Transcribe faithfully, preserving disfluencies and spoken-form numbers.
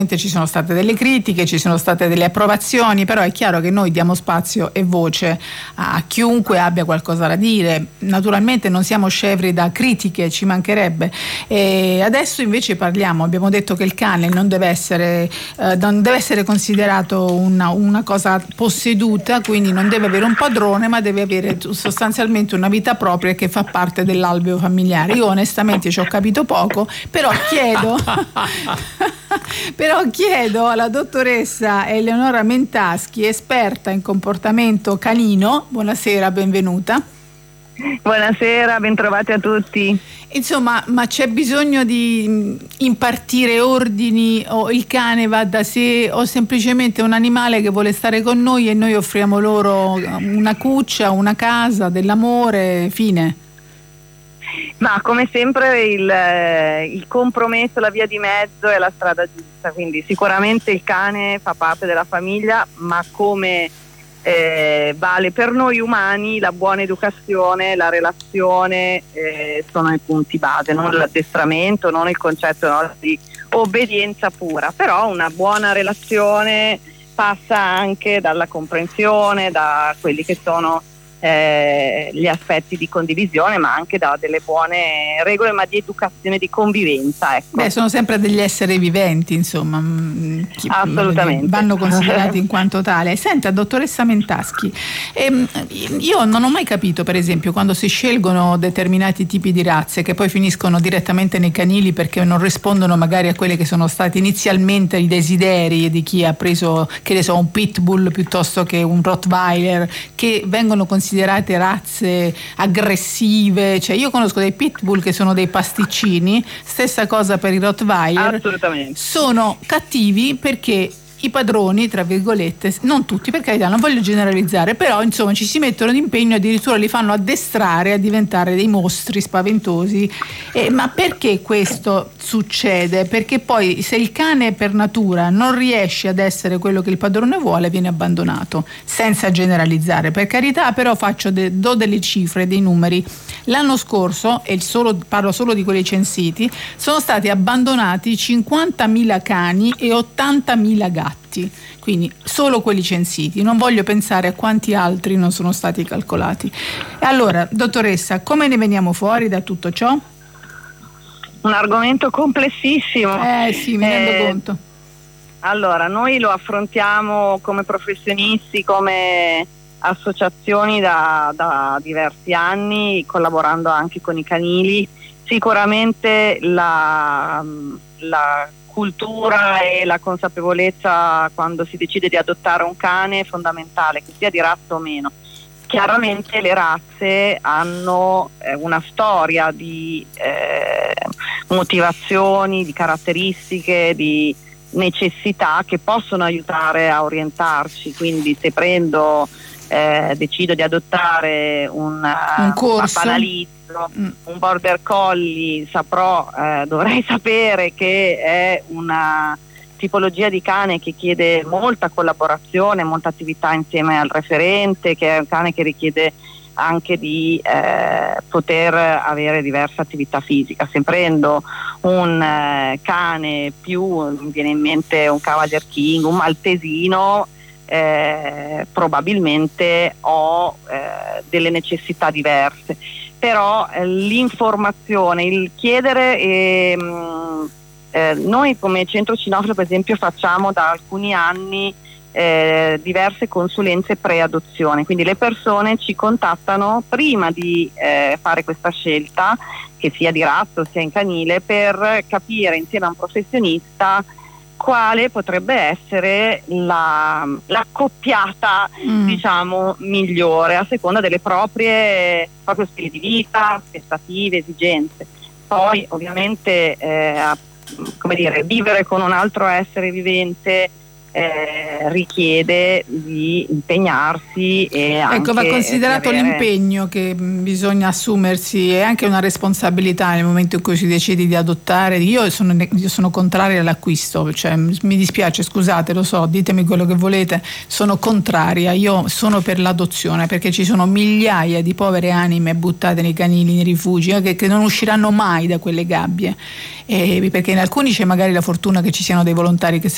ci sono state delle critiche, ci sono state delle approvazioni, però è chiaro che noi diamo spazio e voce a chiunque abbia qualcosa da dire. Naturalmente non siamo scevri da critiche, ci mancherebbe. E adesso invece parliamo, abbiamo detto che il cane non deve essere, eh, non deve essere considerato una, una cosa posseduta, quindi non deve avere un padrone, ma deve avere sostanzialmente una vita propria che fa parte dell'alveo familiare. Io onestamente ci ho capito poco, però chiedo però chiedo alla dottoressa Eleonora Mentaschi, esperta in comportamento canino. Buonasera, benvenuta. Buonasera, bentrovati a tutti. Insomma, ma c'è bisogno di impartire ordini, o il cane va da sé, o semplicemente un animale che vuole stare con noi e noi offriamo loro una cuccia, una casa, dell'amore, fine? Ma come sempre il, il compromesso, la via di mezzo è la strada giusta, quindi sicuramente il cane fa parte della famiglia, ma come eh, vale per noi umani, la buona educazione, la relazione eh, sono i punti base, non l'addestramento, non il concetto no, di obbedienza pura, però una buona relazione passa anche dalla comprensione, da quelli che sono Eh, gli aspetti di condivisione, ma anche da delle buone regole, ma di educazione, di convivenza, ecco. Beh, sono sempre degli esseri viventi, insomma, chi, assolutamente vanno considerati in quanto tale. Senta, dottoressa Mentaschi, ehm, io non ho mai capito, per esempio, quando si scelgono determinati tipi di razze che poi finiscono direttamente nei canili perché non rispondono magari a quelli che sono stati inizialmente i desideri di chi ha preso, che ne so, un pitbull piuttosto che un rottweiler, che vengono considerati considerate razze aggressive. Cioè, io conosco dei pitbull che sono dei pasticcini, stessa cosa per i rottweiler. Assolutamente. Sono cattivi perché i padroni, tra virgolette, non tutti, per carità, non voglio generalizzare, però insomma ci si mettono d'impegno, addirittura li fanno addestrare a diventare dei mostri spaventosi. Eh, ma perché questo succede? Perché poi se il cane per natura non riesce ad essere quello che il padrone vuole, viene abbandonato, senza generalizzare, per carità, però faccio de- do delle cifre, dei numeri. L'anno scorso, e solo, parlo solo di quelli censiti, sono stati abbandonati cinquantamila cani e ottantamila gatti. Quindi solo quelli censiti, non voglio pensare a quanti altri non sono stati calcolati. E allora, dottoressa, come ne veniamo fuori da tutto ciò? Un argomento complessissimo. Eh sì, mi rendo eh, conto. Allora, noi lo affrontiamo come professionisti, come associazioni da, da diversi anni, collaborando anche con i canili. Sicuramente la, la cultura e la consapevolezza quando si decide di adottare un cane è fondamentale, che sia di razza o meno. Chiaramente le razze hanno eh, una storia di eh, motivazioni, di caratteristiche, di necessità che possono aiutare a orientarci. Quindi se prendo eh, decido di adottare un, un corso, un banalizzo, mm. un border collie, saprò, eh, dovrei sapere che è una tipologia di cane che chiede molta collaborazione, molta attività insieme al referente, che è un cane che richiede anche di eh, poter avere diverse attività fisica. Se prendo un eh, cane più, mi viene in mente un Cavalier King, un maltesino, eh, probabilmente ho eh, delle necessità diverse, però eh, l'informazione, il chiedere e, mh, eh, noi come Centro Cinofilo per esempio facciamo da alcuni anni Eh, diverse consulenze pre-adozione, quindi le persone ci contattano prima di eh, fare questa scelta, che sia di razza o sia in canile, per capire insieme a un professionista quale potrebbe essere la, l'accoppiata mm. diciamo migliore a seconda delle proprie proprio stili di vita, aspettative, esigenze. Poi ovviamente eh, come dire, vivere con un altro essere vivente Eh, richiede di impegnarsi e anche ecco, va considerato avere... l'impegno che bisogna assumersi e anche una responsabilità nel momento in cui si decide di adottare. Io sono, io sono contraria all'acquisto, cioè mi dispiace, scusate, lo so, ditemi quello che volete, sono contraria. Io sono per l'adozione perché ci sono migliaia di povere anime buttate nei canili, nei rifugi, eh, che, che non usciranno mai da quelle gabbie, eh, perché in alcuni c'è magari la fortuna che ci siano dei volontari che